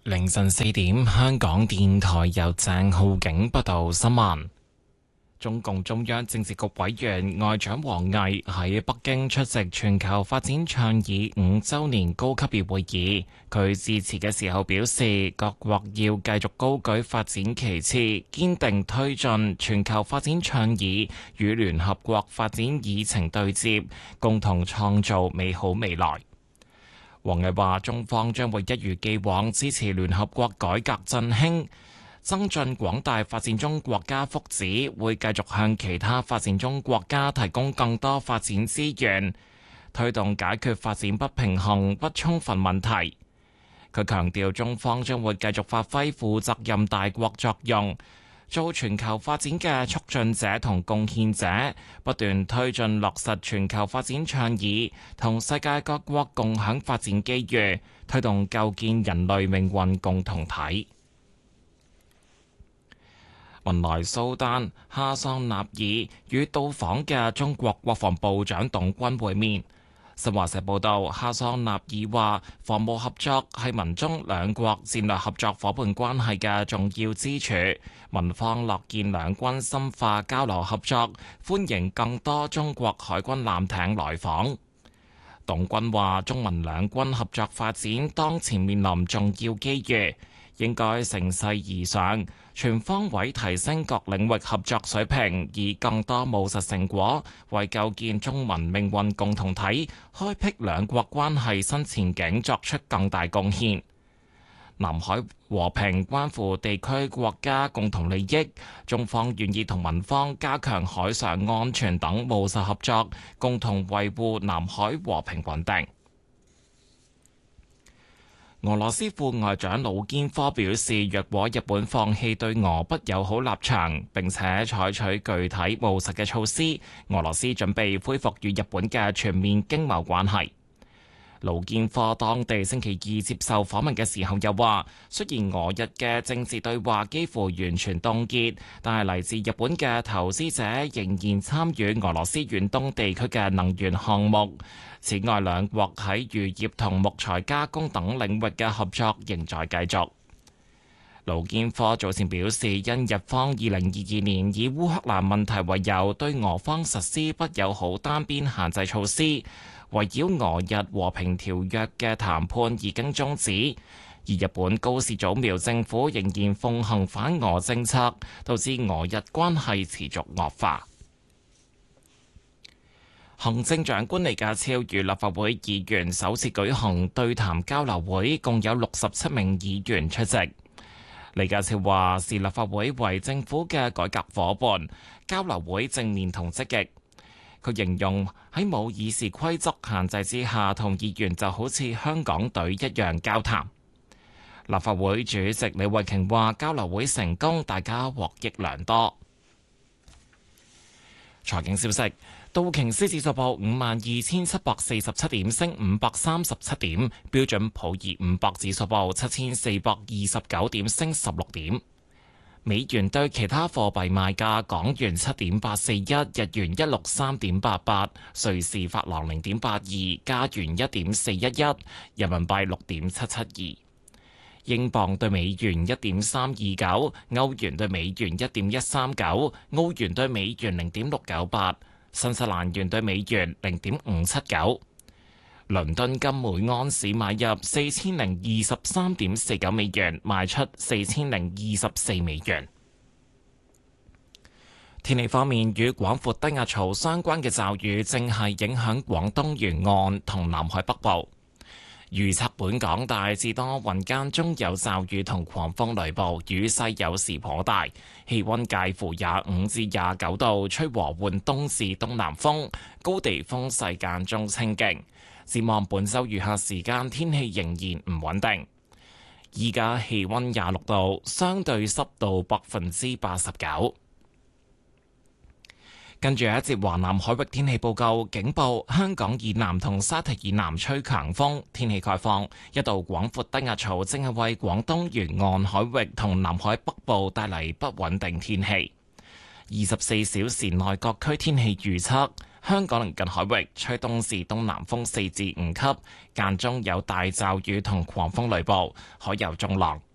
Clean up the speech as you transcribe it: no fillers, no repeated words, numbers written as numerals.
凌晨4點，香港電台由鄭浩景報道新聞。中共中央政治局委員外長王毅喺北京出席全球發展倡議5週年高級別會議。佢致辭嘅時候表示，各國要繼續高舉發展旗幟，堅定推進全球發展倡議與聯合國發展議程對接，共同創造美好未來。王毅話：中方將會一如既往支持聯合國改革振興，增進廣大發展中國家福祉，會繼續向其他發展中國家提供更多發展資源，推動解決發展不平衡不充分問題。佢強調，中方將會繼續發揮負責任大國作用，做全球發展嘅促進者同貢獻者，不斷推進落實全球發展倡議，同世界各國共享發展機遇，推動構建人類命運共同體。文萊蘇丹哈桑納爾與到訪嘅中國國防部長董軍會面。新華社報道，哈桑納爾話，防務合作係民中兩國戰略合作伙伴關係嘅重要支柱，民方樂見兩軍深化交流合作，歡迎更多中國海軍艦艇來訪。董軍話，中民兩軍合作發展當前面臨重要機遇，應該乘勢而上，全方位提升各領域合作水平，以更多務實成果為構建中民命運共同體、開闢兩國關係新前景作出更大貢獻。南海和平關乎地區國家共同利益，中方願意同民方加強海上安全等務實合作，共同維護南海和平穩定。俄羅斯副外長魯堅科表示，若果日本放棄對俄不友好立場，並且採取具體務實嘅措施，俄羅斯準備恢復與日本嘅全面經貿關係。魯堅科當地星期二接受訪問嘅時候又話，雖然俄日嘅政治對話幾乎完全凍結，但係嚟自日本嘅投資者仍然參與俄羅斯遠東地區嘅能源項目。此外，兩國喺漁業同木材加工等領域嘅合作仍在繼續。盧建科早前表示，因日方2022年以烏克蘭問題為由對俄方實施不友好單邊限制措施，圍繞俄日和平條約嘅談判已經終止，而日本高市早苗政府仍然奉行反俄政策，導致俄日關係持續惡化。行政長官李家超與立法會議員首次舉行對談交流會，共有67名議員出席。李家超話：視立法會為政府嘅改革夥伴，交流會正面同積極。佢形容喺冇議事規則限制之下，同議員就好似香港隊一樣交談。立法會主席李慧瓊話：交流會成功，大家獲益良多。財經消息。道瓊斯指數報52,747點，升537點；標準普爾500指數報7,429點，升16點。美元對其他貨幣賣價：港元7.841，日元163.88，瑞士法郎0.82，加元1.411，人民幣6.772。英鎊對美元1.329，歐元對美元1.139，澳元對美元0.698。新西蘭元對美元0.579，倫敦金每安士買入4023.49美元，賣出4024美元。天氣方面，與廣闊低壓槽相關嘅驟雨正係影響廣東沿岸同南海北部。預測本港大致多雲間中有驟雨同狂風雷暴，雨勢有時頗大，氣溫介乎25至29度，吹和緩東至東南風，高地風勢間中清勁。展望本週餘下時間天氣仍然唔穩定。依家氣溫26度，相對濕度89%。跟住有一節華南海域天氣報告，警報香港以南同沙堤以南吹強風，天氣概況，一道廣闊低壓槽正係為廣東沿岸海域同南海北部帶嚟不穩定天氣。24小時內各區天氣預測： 香港鄰近海域吹東至東南風4至5級，間中有大驟雨同狂風雷暴，海有中浪。